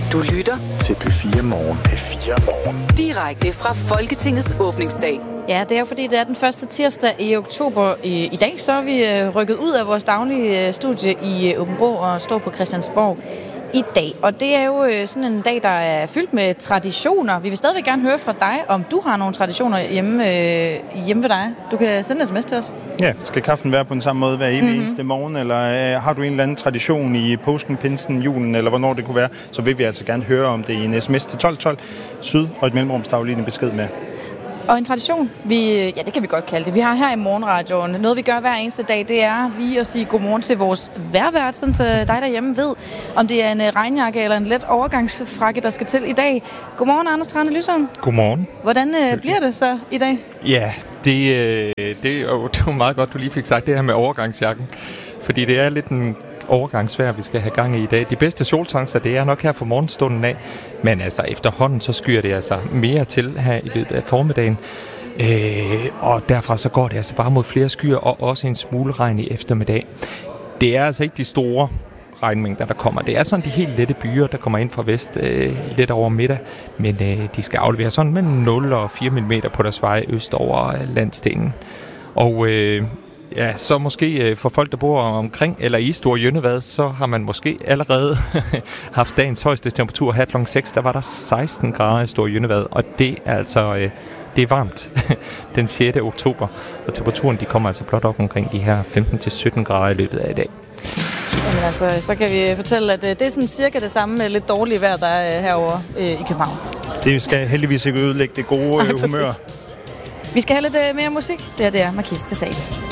Du lytter til P4 Morgen. P4 Morgen. Direkte fra Folketingets åbningsdag. Ja, det er jo fordi, det er den første tirsdag i oktober. I dag så er vi rykket ud af vores daglige studie i Aabenraa og står på Christiansborg i dag. Og det er jo sådan en dag, der er fyldt med traditioner. Vi vil stadigvæk gerne høre fra dig, om du har nogle traditioner hjemme ved dig. Du kan sende en sms til os. Ja, skal kaffen være på den samme måde hver eneste morgen, eller har du en eller anden tradition i påsken, pinsen, julen, eller hvornår det kunne være, så vil vi altså gerne høre om det i en sms til 1212 syd og et mellemrumsdag lige en besked med. Og en tradition, det kan vi godt kalde det. Vi har her i Morgenradioen. Noget vi gør hver eneste dag, det er lige at sige godmorgen til vores vejrvært, sådan så dig derhjemme ved, om det er en regnjakke eller en let overgangsfrakke, der skal til i dag. Godmorgen, Anders Trane Lysholm. Godmorgen. Hvordan bliver det så i dag? Ja, det var meget godt, du lige fik sagt det her med overgangsjakken. Fordi det er lidt en overgangsvejr, vi skal have gang i dag. De bedste solchancer, det er nok her for morgenstunden af. Men altså efterhånden, så skyer det altså mere til her i løbet af formiddagen. Og derfra så går det altså bare mod flere skyer og også en smule regn i eftermiddag. Det er altså ikke de store regnmængder, der kommer. Det er sådan de helt lette byer, der kommer ind fra vest lidt over middag. Men de skal aflevere sådan mellem 0 og 4 mm på deres vej øst over landsdelen. Og ja, så måske for folk, der bor omkring eller i Store Jønnevad, så har man måske allerede haft dagens højeste temperatur her kl. 6. Der var der 16 grader i Store Jønnevad, og det er altså det er varmt den 6. oktober. Og temperaturen de kommer altså blot op omkring de her 15-17 grader i løbet af i dag. Jamen altså, så kan vi fortælle, at det er sådan cirka det samme lidt dårlige vejr, der er herovre i København. Det skal heldigvis ikke ødelægge det gode humør. Vi skal have lidt mere musik. Det er Marquis de Sade.